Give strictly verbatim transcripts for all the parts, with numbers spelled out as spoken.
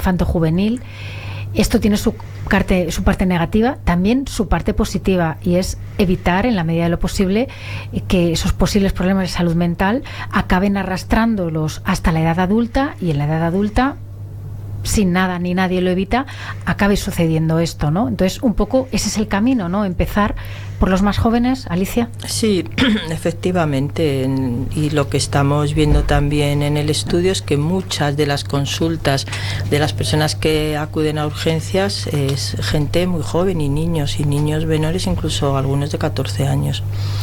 infanto-juvenil. Esto tiene su parte, su parte negativa, también su parte positiva, y es evitar, en la medida de lo posible, que esos posibles problemas de salud mental acaben arrastrándolos hasta la edad adulta, y en la edad adulta, sin nada ni nadie lo evita, acabe sucediendo esto, ¿no? Entonces, un poco ese es el camino, ¿no? Empezar por los más jóvenes, Alicia. Sí, efectivamente, y lo que estamos viendo también en el estudio es que muchas de las consultas de las personas que acuden a urgencias es gente muy joven, y niños, y niños menores, incluso algunos de catorce años.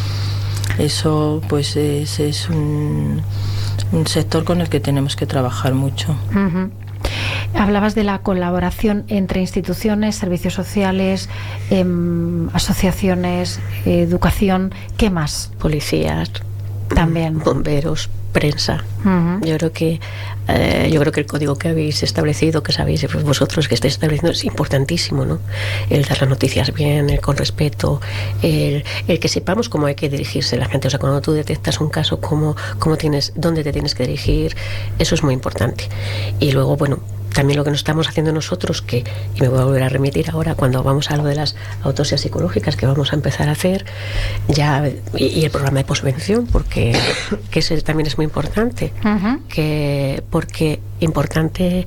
Eso pues es, es un, un sector con el que tenemos que trabajar mucho. Uh-huh. Hablabas de la colaboración entre instituciones, servicios sociales, eh, asociaciones, eh, educación. ¿Qué más? Policías, también, bomberos, prensa. Uh-huh. Yo creo que eh, yo creo que el código que habéis establecido, que sabéis pues vosotros que estáis estableciendo, es importantísimo, ¿no? El dar las noticias bien, el con respeto, el, el que sepamos cómo hay que dirigirse la gente. O sea, cuando tú detectas un caso, cómo, cómo tienes, dónde te tienes que dirigir, eso es muy importante. Y luego, bueno, también lo que nos estamos haciendo nosotros, que, y me voy a volver a remitir ahora cuando vamos a lo de las autopsias psicológicas que vamos a empezar a hacer, ya, y, y el programa de posvención, porque que ese también es muy importante, uh-huh. que porque importante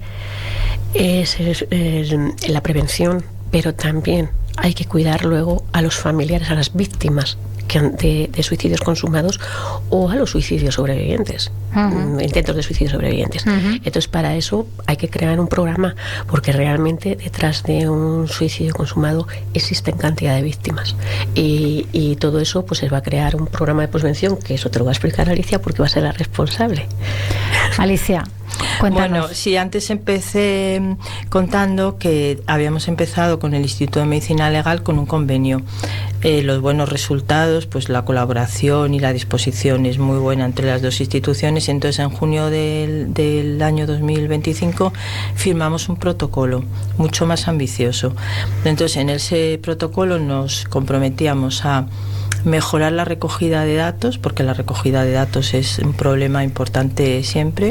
es, es, es la prevención, pero también hay que cuidar luego a los familiares, a las víctimas que han, de, de suicidios consumados, o a los suicidios sobrevivientes, uh-huh. intentos de suicidio sobrevivientes. Uh-huh. Entonces, para eso hay que crear un programa, porque realmente detrás de un suicidio consumado existen cantidad de víctimas, y, y todo eso pues se va a crear un programa de posvención, que eso te lo va a explicar Alicia, porque va a ser la responsable. Alicia, cuéntanos. Bueno, sí, antes empecé contando que habíamos empezado con el Instituto de Medicina Legal con un convenio. Eh, los buenos resultados, pues la colaboración y la disposición es muy buena entre las dos instituciones. Entonces, en junio del, del año dos mil veinticinco firmamos un protocolo mucho más ambicioso. Entonces, en ese protocolo nos comprometíamos a mejorar la recogida de datos, porque la recogida de datos es un problema importante siempre,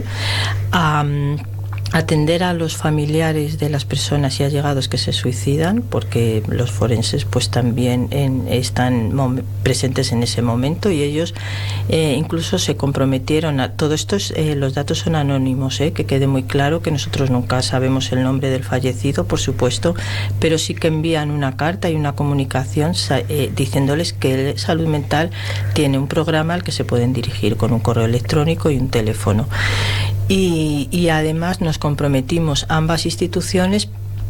a atender a los familiares de las personas y allegados que se suicidan, porque los forenses pues también en, están mom- presentes en ese momento, y ellos eh, incluso se comprometieron a todo esto. Eh, los datos son anónimos, eh, que quede muy claro que nosotros nunca sabemos el nombre del fallecido, por supuesto, pero sí que envían una carta y una comunicación eh, diciéndoles que el Salud Mental tiene un programa al que se pueden dirigir con un correo electrónico y un teléfono. Y, y además nos comprometimos ambas instituciones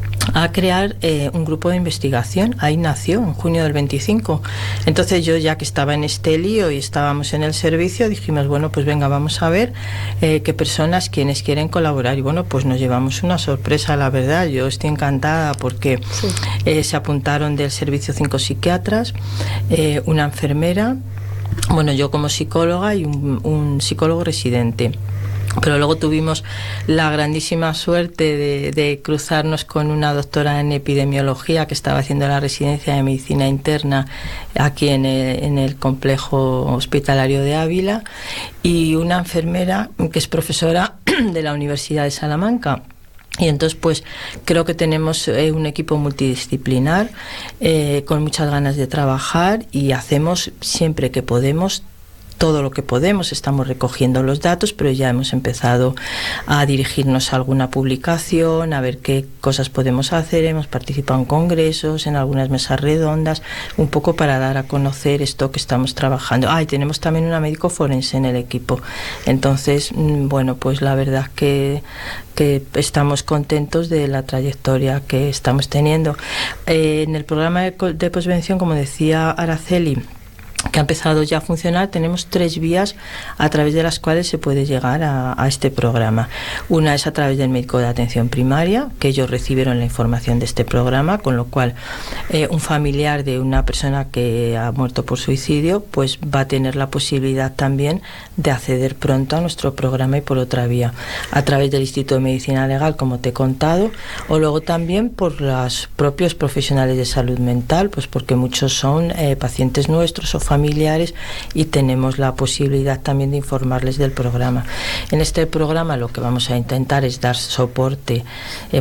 a crear eh, un grupo de investigación. Ahí nació en junio del veinticinco. Entonces yo, ya que estaba en este lío y estábamos en el servicio, dijimos, bueno, pues venga, vamos a ver eh, qué personas, quienes quieren colaborar. Y bueno, pues nos llevamos una sorpresa, la verdad. Yo estoy encantada porque sí. eh, se apuntaron del servicio cinco psiquiatras, eh, una enfermera, bueno, yo como psicóloga y un, un psicólogo residente. Pero luego tuvimos la grandísima suerte de, de cruzarnos con una doctora en epidemiología que estaba haciendo la residencia de medicina interna aquí en el, en el complejo hospitalario de Ávila, y una enfermera que es profesora de la Universidad de Salamanca. Y entonces pues creo que tenemos eh, un equipo multidisciplinar eh, con muchas ganas de trabajar, y hacemos siempre que podemos todo lo que podemos. Estamos recogiendo los datos, pero ya hemos empezado a dirigirnos a alguna publicación, a ver qué cosas podemos hacer. Hemos participado en congresos, en algunas mesas redondas, un poco para dar a conocer esto que estamos trabajando. Ah, y tenemos también una médico forense en el equipo. Entonces, bueno, pues la verdad que, que estamos contentos de la trayectoria que estamos teniendo. Eh, en el programa de, de posvención, como decía Araceli, que ha empezado ya a funcionar, tenemos tres vías a través de las cuales se puede llegar a, a este programa. Una es a través del médico de atención primaria, que ellos recibieron la información de este programa, con lo cual eh, un familiar de una persona que ha muerto por suicidio pues va a tener la posibilidad también de acceder pronto a nuestro programa, y por otra vía a través del Instituto de Medicina Legal, como te he contado, o luego también por los propios profesionales de salud mental, pues porque muchos son eh, pacientes nuestros o familiares, y tenemos la posibilidad también de informarles del programa. En este programa lo que vamos a intentar es dar soporte eh,